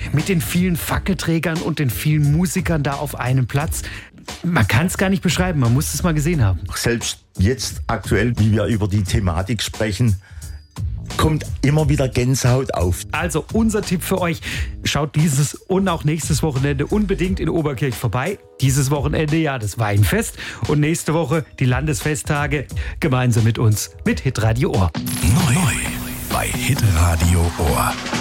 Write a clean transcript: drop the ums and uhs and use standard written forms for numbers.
mit den vielen Fackelträgern und den vielen Musikern da auf einem Platz. Man kann es gar nicht beschreiben, man muss es mal gesehen haben. Selbst jetzt aktuell, wie wir über die Thematik sprechen, kommt immer wieder Gänsehaut auf. Also unser Tipp für euch, schaut dieses und auch nächstes Wochenende unbedingt in Oberkirch vorbei. Dieses Wochenende ja das Weinfest und nächste Woche die Landesfesttage gemeinsam mit uns mit Hitradio Ohr. Neu bei Hitradio Ohr.